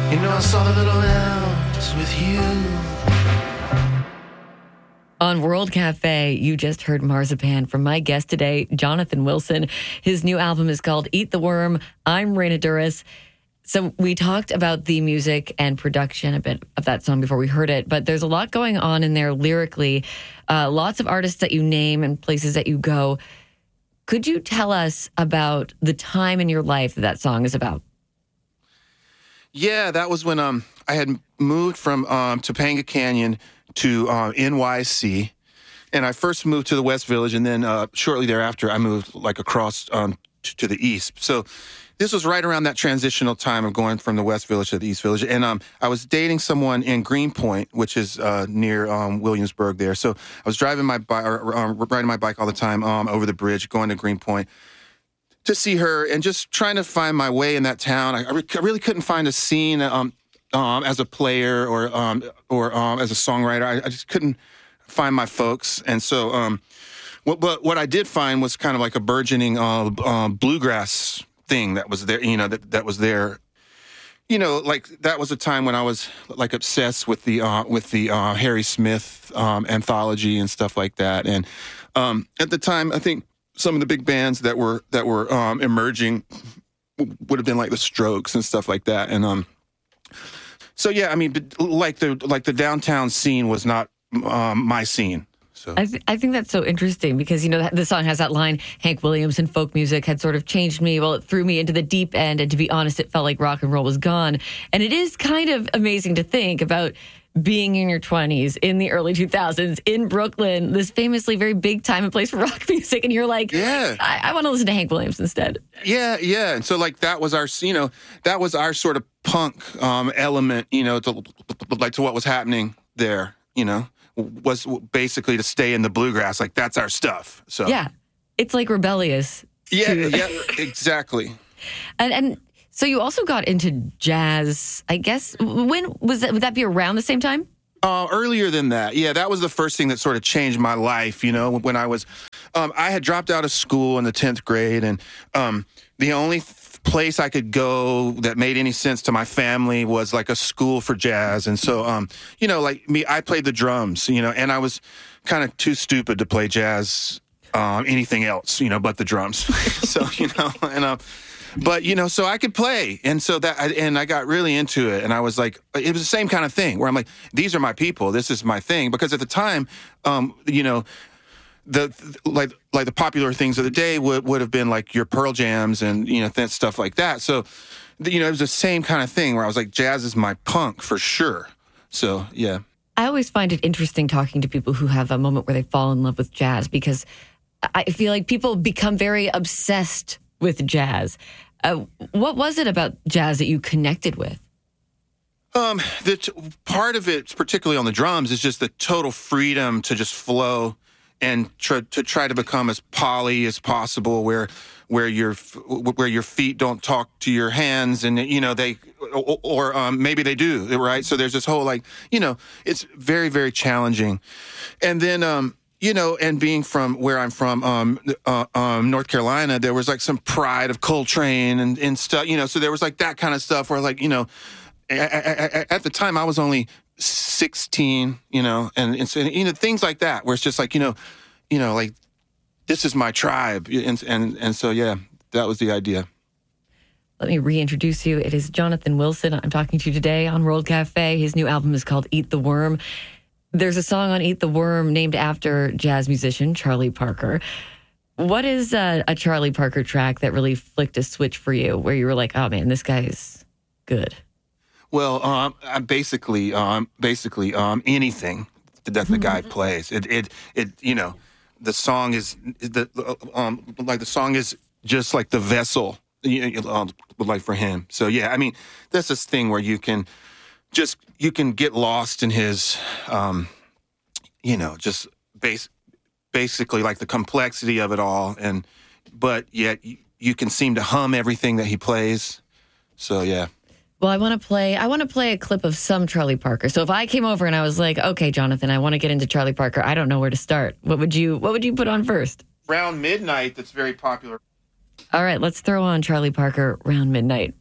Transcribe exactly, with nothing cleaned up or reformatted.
You know I saw the little elves with you. On World Cafe, you just heard Marzipan from my guest today, Jonathan Wilson. His new album is called Eat the Worm. I'm Raina Douris. So we talked about the music and production a bit of that song before we heard it, but there's a lot going on in there lyrically. Uh, lots of artists that you name and places that you go. Could you tell us about the time in your life that that song is about? Yeah, that was when um I had moved from um, Topanga Canyon to uh, N Y C, and I first moved to the West Village, and then uh, shortly thereafter I moved like across um, t- to the East. So this was right around that transitional time of going from the West Village to the East Village, and um, I was dating someone in Greenpoint, which is uh, near um, Williamsburg there. So I was driving my bike, um, riding my bike all the time um, over the bridge, going to Greenpoint to see her, and just trying to find my way in that town. I, I, re- I really couldn't find a scene um, um, as a player or um, or um, as a songwriter. I, I just couldn't find my folks, and so um, what, what what I did find was kind of like a burgeoning uh, uh, bluegrass thing that was there. You know, that that was there. You know, like that was a time when I was like obsessed with the uh, with the uh, Harry Smith um, anthology and stuff like that. And um, at the time, I think some of the big bands that were that were um, emerging would have been like the Strokes and stuff like that. And um, so yeah, I mean, like the like the downtown scene was not um, my scene. So I, th- I think that's so interesting because, you know, the song has that line, Hank Williams and folk music had sort of changed me. Well, it threw me into the deep end. And to be honest, it felt like rock and roll was gone. And it is kind of amazing to think about being in your twenties in the early two thousands in Brooklyn, this famously very big time and place for rock music. And you're like, yeah, I, I want to listen to Hank Williams instead. Yeah, yeah. And so like that was our, you know, that was our sort of punk um, element, you know, to like to what was happening there, you know, was basically to stay in the bluegrass. Like that's our stuff. So yeah, it's like rebellious. Yeah, to... yeah, exactly. And and so you also got into jazz, I guess. When was that? Would that be around the same time? Uh, earlier than that. Yeah, that was the first thing that sort of changed my life, you know, when I was, um, I had dropped out of school in the tenth grade, and um, the only th- place I could go that made any sense to my family was like a school for jazz. And so, um, you know, like me, I played the drums, you know, and I was kind of too stupid to play jazz, um, anything else, you know, but the drums. So, you know, and, um, But, you know, so I could play. And so that, and I got really into it. And I was like, it was the same kind of thing where I'm like, these are my people. This is my thing. Because at the time, um, you know, the, like, like the popular things of the day would, would have been like your Pearl Jams and, you know, th- stuff like that. So, you know, it was the same kind of thing where I was like, jazz is my punk for sure. So, yeah. I always find it interesting talking to people who have a moment where they fall in love with jazz because I feel like people become very obsessed with jazz. Uh, what was it about jazz that you connected with? Um, the t- part of it, particularly on the drums, is just the total freedom to just flow and tr- to try to become as poly as possible, where where your where your feet don't talk to your hands, and you know they, or, or um, maybe they do, right? So there's this whole like, you know, it's very very challenging, and then um. You know, and being from where I'm from, um, uh, um, North Carolina, there was like some pride of Coltrane and, and stuff, you know, so there was like that kind of stuff where like, you know, at, at the time I was only sixteen, you know, and, and so, you know, things like that where it's just like, you know, you know, like this is my tribe. And, and, and so, yeah, that was the idea. Let me reintroduce you. It is Jonathan Wilson. I'm talking to you today on World Cafe. His new album is called Eat the Worm. There's a song on Eat the Worm named after jazz musician Charlie Parker. What is a, a Charlie Parker track that really flicked a switch for you where you were like, oh man, this guy is good? Well, um, I'm basically, um, basically um, anything that the guy plays. It, it, it, you know, the song is, the um, like the song is just like the vessel, um, like for him. So yeah, I mean, that's this thing where you can just, you can get lost in his, um, you know, just base, basically like the complexity of it all. And, but yet you, you can seem to hum everything that he plays. So, yeah. Well, I want to play, I want to play a clip of some Charlie Parker. So if I came over and I was like, okay, Jonathan, I want to get into Charlie Parker. I don't know where to start. What would you, what would you put on first? Round Midnight. That's very popular. All right, let's throw on Charlie Parker, Round Midnight.